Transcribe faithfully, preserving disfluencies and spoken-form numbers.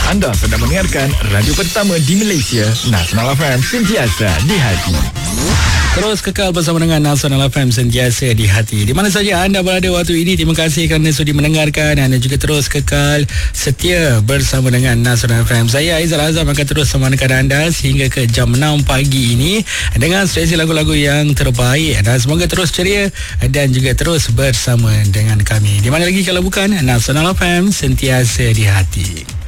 Anda sedang mendengarkan radio pertama di Malaysia, Nasional F M, sentiasa di hati. Terus kekal bersama dengan Nasional F M, sentiasa di hati. Di mana saja anda berada waktu ini, terima kasih kerana sudi mendengarkan dan juga terus kekal setia bersama dengan Nasional F M. Saya Aizal Azam akan terus menemani anda sehingga ke jam enam pagi ini dengan seleksi lagu-lagu yang terbaik, dan semoga terus ceria dan juga terus bersama dengan kami. Di mana lagi kalau bukan Nasional F M, sentiasa di hati.